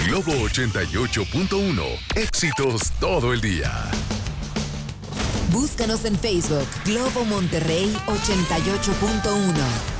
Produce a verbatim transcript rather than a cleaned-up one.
Globo ochenta y ocho punto uno. Éxitos todo el día. Búscanos en Facebook, Globo Monterrey ochenta y ocho punto uno.